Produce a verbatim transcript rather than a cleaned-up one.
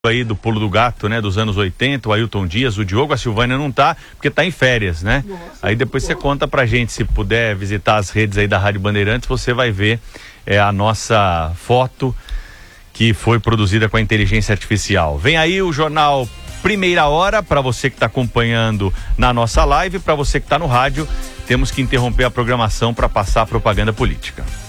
aí do Pulo do Gato, né, dos anos oitenta, o Ailton Dias, o Diogo, a Silvânia não tá, porque tá em férias, né? Nossa, aí depois você conta pra gente, se puder visitar as redes aí da Rádio Bandeirantes, você vai ver é, a nossa foto que foi produzida com a inteligência artificial. Vem aí o jornal Primeira Hora, para você que está acompanhando na nossa live, para você que está no rádio, temos que interromper a programação para passar a propaganda política.